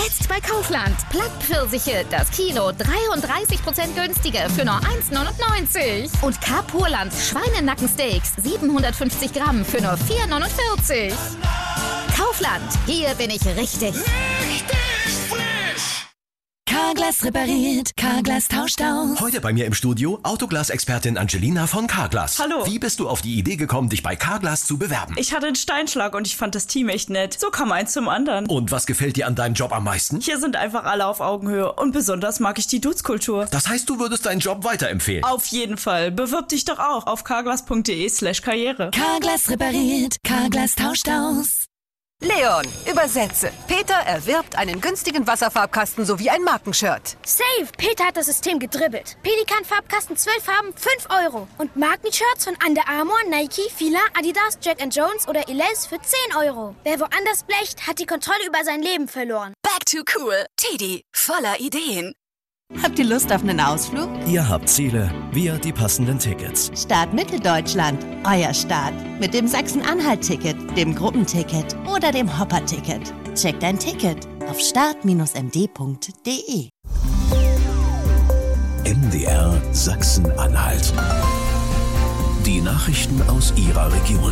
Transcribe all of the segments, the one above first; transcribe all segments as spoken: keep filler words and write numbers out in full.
Jetzt bei Kaufland. Plattpfirsiche, das Kilo dreiunddreißig Prozent günstiger für nur eins neunundneunzig. Und Carpurland Schweinenackensteaks siebenhundertfünfzig Gramm für nur vier neunundvierzig. Kaufland, hier bin ich richtig. Richtig frisch! Carglass repariert, Carglass tauscht aus. Heute bei mir im Studio Autoglas-Expertin Angelina von Carglass. Hallo. Wie bist du auf die Idee gekommen, dich bei Carglass zu bewerben? Ich hatte einen Steinschlag und ich fand das Team echt nett. So kam eins zum anderen. Und was gefällt dir an deinem Job am meisten? Hier sind einfach alle auf Augenhöhe und besonders mag ich die Dudes-Kultur. Das heißt, du würdest deinen Job weiterempfehlen? Auf jeden Fall. Bewirb dich doch auch auf carglass.de slash karriere. Carglass repariert, Carglass tauscht aus. Leon, übersetze. Peter erwirbt einen günstigen Wasserfarbkasten sowie ein Markenshirt. Safe! Peter hat das System gedribbelt. Pelikan-Farbkasten zwölf Farben, fünf Euro. Und Markenshirts von Under Armour, Nike, Fila, Adidas, Jack and Jones oder Elize für zehn Euro. Wer woanders blecht, hat die Kontrolle über sein Leben verloren. Back to cool. Teddy, voller Ideen. Habt ihr Lust auf einen Ausflug? Ihr habt Ziele, wir die passenden Tickets. Start Mitteldeutschland, euer Start. Mit dem Sachsen-Anhalt-Ticket, dem Gruppenticket oder dem Hopper-Ticket. Checkt dein Ticket auf start Bindestrich m d punkt d e. M D R Sachsen-Anhalt. Die Nachrichten aus Ihrer Region.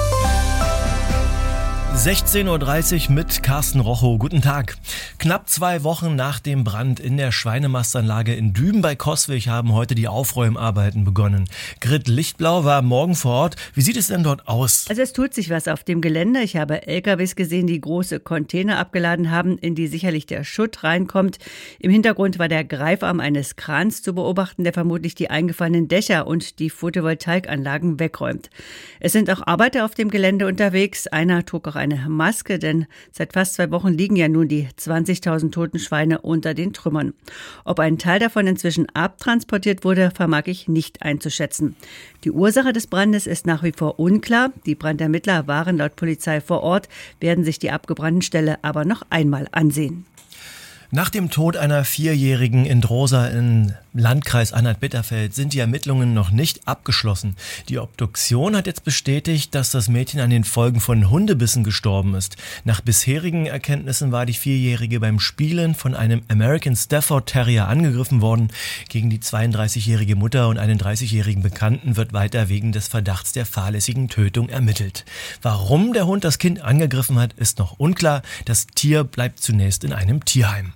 sechzehn Uhr dreißig mit Carsten Rochow. Guten Tag. Knapp zwei Wochen nach dem Brand in der Schweinemastanlage in Düben bei Coswig haben heute die Aufräumarbeiten begonnen. Grit Lichtblau war morgen vor Ort. Wie sieht es denn dort aus? Also es tut sich was auf dem Gelände. Ich habe L K Ws gesehen, die große Container abgeladen haben, in die sicherlich der Schutt reinkommt. Im Hintergrund war der Greifarm eines Krans zu beobachten, der vermutlich die eingefallenen Dächer und die Photovoltaikanlagen wegräumt. Es sind auch Arbeiter auf dem Gelände unterwegs. Einer trug auch eine Maske, denn seit fast zwei Wochen liegen ja nun die zwanzigtausend toten Schweine unter den Trümmern. Ob ein Teil davon inzwischen abtransportiert wurde, vermag ich nicht einzuschätzen. Die Ursache des Brandes ist nach wie vor unklar. Die Brandermittler waren laut Polizei vor Ort, werden sich die abgebrannten Ställe aber noch einmal ansehen. Nach dem Tod einer Vierjährigen in Drosa im Landkreis Anhalt-Bitterfeld sind die Ermittlungen noch nicht abgeschlossen. Die Obduktion hat jetzt bestätigt, dass das Mädchen an den Folgen von Hundebissen gestorben ist. Nach bisherigen Erkenntnissen war die Vierjährige beim Spielen von einem American Stafford Terrier angegriffen worden. Gegen die zweiunddreißigjährige Mutter und einen dreißigjährigen Bekannten wird weiter wegen des Verdachts der fahrlässigen Tötung ermittelt. Warum der Hund das Kind angegriffen hat, ist noch unklar. Das Tier bleibt zunächst in einem Tierheim.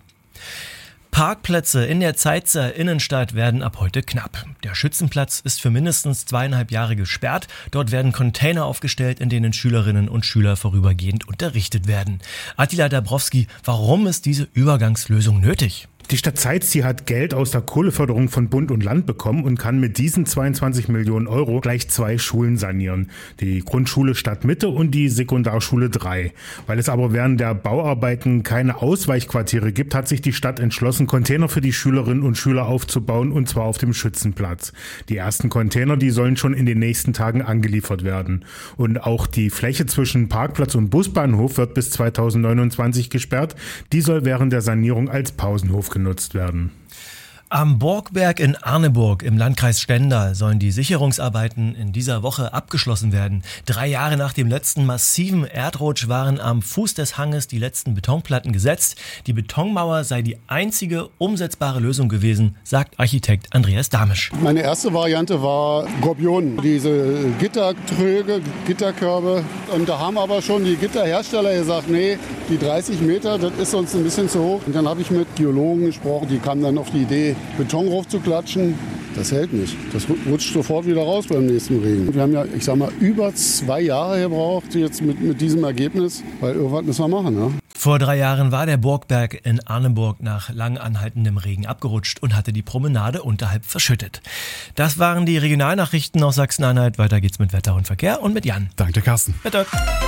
Parkplätze in der Zeitzer Innenstadt werden ab heute knapp. Der Schützenplatz ist für mindestens zweieinhalb Jahre gesperrt. Dort werden Container aufgestellt, in denen Schülerinnen und Schüler vorübergehend unterrichtet werden. Attila Dabrowski, warum ist diese Übergangslösung nötig? Die Stadt Zeitz hat Geld aus der Kohleförderung von Bund und Land bekommen und kann mit diesen zweiundzwanzig Millionen Euro gleich zwei Schulen sanieren. Die Grundschule Stadtmitte und die Sekundarschule drei. Weil es aber während der Bauarbeiten keine Ausweichquartiere gibt, hat sich die Stadt entschlossen, Container für die Schülerinnen und Schüler aufzubauen, und zwar auf dem Schützenplatz. Die ersten Container, die sollen schon in den nächsten Tagen angeliefert werden. Und auch die Fläche zwischen Parkplatz und Busbahnhof wird bis zweitausendneunundzwanzig gesperrt. Die soll während der Sanierung als Pausenhof genutzt werden. Am Borgberg in Arneburg im Landkreis Stendal sollen die Sicherungsarbeiten in dieser Woche abgeschlossen werden. Drei Jahre nach dem letzten massiven Erdrutsch waren am Fuß des Hanges die letzten Betonplatten gesetzt. Die Betonmauer sei die einzige umsetzbare Lösung gewesen, sagt Architekt Andreas Damisch. Meine erste Variante war Gorbion, diese Gittertröge, Gitterkörbe. Und da haben aber schon die Gitterhersteller gesagt, nee, die dreißig Meter, das ist uns ein bisschen zu hoch. Und dann habe ich mit Geologen gesprochen, die kamen dann auf die Idee, Beton raufzuklatschen. Das hält nicht. Das rutscht sofort wieder raus beim nächsten Regen. Wir haben ja, ich sag mal, über zwei Jahre gebraucht jetzt mit, mit diesem Ergebnis, weil irgendwas müssen wir machen. Ne? Vor drei Jahren war der Burgberg in Arneburg nach lang anhaltendem Regen abgerutscht und hatte die Promenade unterhalb verschüttet. Das waren die Regionalnachrichten aus Sachsen-Anhalt. Weiter geht's mit Wetter und Verkehr und mit Jan. Danke, Carsten. Bitte.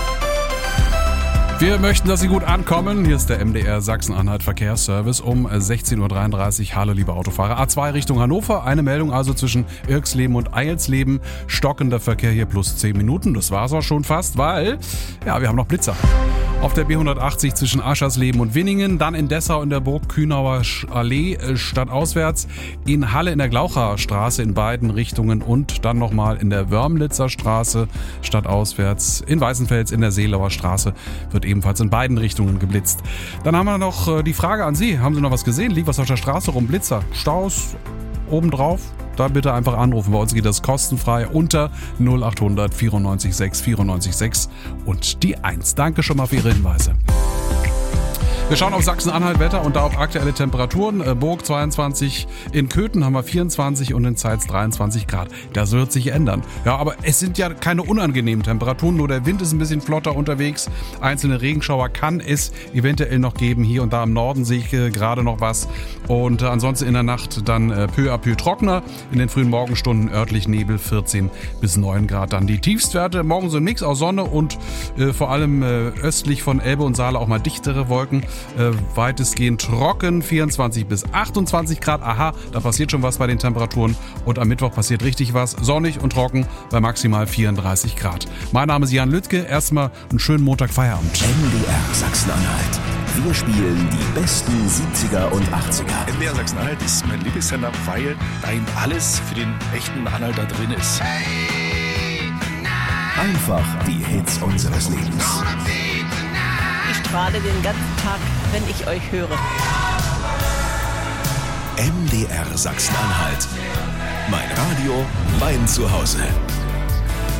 Wir möchten, dass Sie gut ankommen. Hier ist der M D R Sachsen-Anhalt Verkehrsservice um sechzehn Uhr dreiunddreißig. Hallo, liebe Autofahrer. A zwei Richtung Hannover. Eine Meldung also zwischen Irksleben und Eilsleben. Stockender Verkehr hier plus zehn Minuten. Das war's auch schon fast, weil, ja, wir haben noch Blitzer. Auf der B hundertachtzig zwischen Aschersleben und Winningen, dann in Dessau in der Burg Kühnauer Allee stadtauswärts, in Halle in der Glaucher Straße in beiden Richtungen und dann nochmal in der Wörmlitzer Straße stadtauswärts, in Weißenfels in der Seelauer Straße wird ebenfalls in beiden Richtungen geblitzt. Dann haben wir noch die Frage an Sie, haben Sie noch was gesehen? Liegt was auf der Straße rum? Blitzer, Staus, obendrauf? Da bitte einfach anrufen. Bei uns geht das kostenfrei unter null acht hundert vierundneunzig sechs vierundneunzig sechs und die eins. Danke schon mal für Ihre Hinweise. Wir schauen auf Sachsen-Anhalt Wetter und da auf aktuelle Temperaturen. Burg zweiundzwanzig, in Köthen haben wir vierundzwanzig und in Zeitz dreiundzwanzig Grad. Das wird sich ändern. Ja, aber es sind ja keine unangenehmen Temperaturen, nur der Wind ist ein bisschen flotter unterwegs. Einzelne Regenschauer kann es eventuell noch geben. Hier und da im Norden sehe ich äh, gerade noch was. Und äh, ansonsten in der Nacht dann äh, peu à peu trockener. In den frühen Morgenstunden örtlich Nebel, vierzehn bis neun Grad. Dann die Tiefstwerte. Morgen so ein Mix aus Sonne und äh, vor allem äh, östlich von Elbe und Saale auch mal dichtere Wolken. Äh, weitestgehend trocken, vierundzwanzig bis achtundzwanzig Grad. Aha, da passiert schon was bei den Temperaturen. Und am Mittwoch passiert richtig was. Sonnig und trocken bei maximal vierunddreißig Grad. Mein Name ist Jan Lüttke. Erstmal einen schönen Montag Feierabend. M D R Sachsen-Anhalt. Wir spielen die besten siebziger und achtziger. M D R Sachsen-Anhalt ist mein Lieblingssender, weil da eben alles für den echten Anhalter drin ist. Einfach die Hits unseres Lebens. Ich strahle den ganzen Tag, wenn ich euch höre. M D R Sachsen-Anhalt. Mein Radio, mein Zuhause.